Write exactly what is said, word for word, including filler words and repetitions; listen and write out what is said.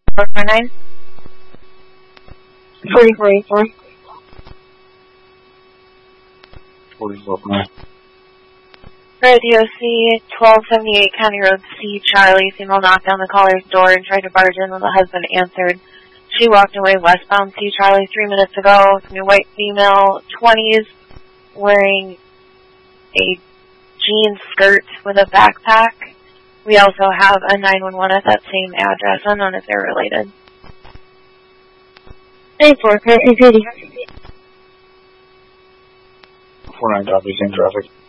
four nine? forty-four eighty-four. forty-four nine. Radio C, twelve seventy-eight County Road C, Charlie. Female knocked on the caller's door and tried to barge in when the husband answered. She walked away westbound C, Charlie, three minutes ago. New white female, twenties, wearing a jean skirt with a backpack. We also have a nine one one at that same address. Unknown if they're related. eighty-four, P D. four nine copy, same traffic.